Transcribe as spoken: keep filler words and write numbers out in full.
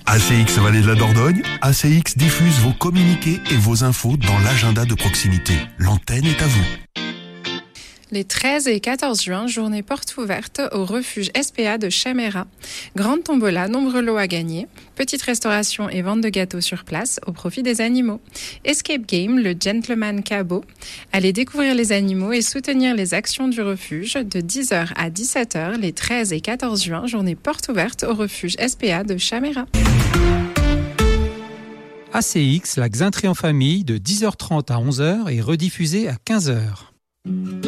A C X Vallée de la Dordogne, A C X diffuse vos communiqués et vos infos dans l'agenda de proximité. L'antenne est à vous. Les treize et quatorze juin, journée porte ouverte au refuge S P A de Chaméra. Grande tombola, nombreux lots à gagner, petite restauration et vente de gâteaux sur place au profit des animaux. Escape Game, le Gentleman Cabot. Allez découvrir les animaux et soutenir les actions du refuge de dix heures à dix-sept heures les treize et quatorze juin, journée porte ouverte au refuge S P A de Chaméra. A C X, la Xintrée en famille de dix heures trente à onze heures et rediffusée à quinze heures.